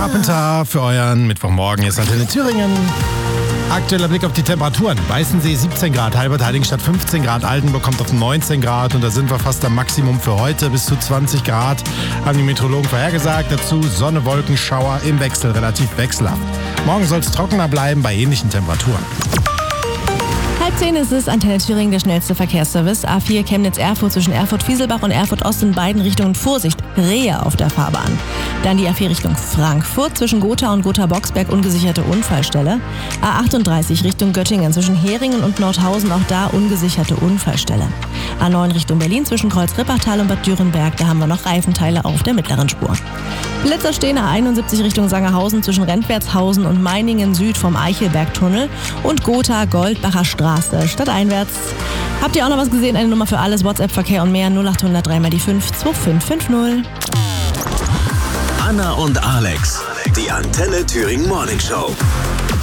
Carpenter für euren Mittwochmorgen. Hier ist Antenne Thüringen. Aktueller Blick auf die Temperaturen. Weißensee 17 Grad, Halbert Heiligenstadt 15 Grad, Altenburg kommt auf 19 Grad und da sind wir fast am Maximum für heute. Bis zu 20 Grad haben die Meteorologen vorhergesagt. Dazu Sonne, Wolken, Schauer im Wechsel, relativ wechselhaft. Morgen soll es trockener bleiben bei ähnlichen Temperaturen. 9:30 ist es, Antenne Thüringen, der schnellste Verkehrsservice. A4 Chemnitz-Erfurt zwischen Erfurt-Fieselbach und Erfurt-Ost in beiden Richtungen Vorsicht, Rehe auf der Fahrbahn. Dann die A4 Richtung Frankfurt zwischen Gotha und Gotha-Boxberg ungesicherte Unfallstelle. A38 Richtung Göttingen zwischen Heringen und Nordhausen, auch da ungesicherte Unfallstelle. A9 Richtung Berlin zwischen Kreuz-Rippachtal und Bad Dürrenberg, da haben wir noch Reifenteile auf der mittleren Spur. Blitzer stehen A71 Richtung Sangerhausen zwischen Rentwertshausen und Meiningen Süd vom Eichelbergtunnel und Gotha Goldbacher Straße stadteinwärts. Habt ihr auch noch was gesehen? Eine Nummer für alles, WhatsApp-Verkehr und mehr 0800 3 mal die 5 2550. Anna und Alex, die Antenne Thüringen Morning Show.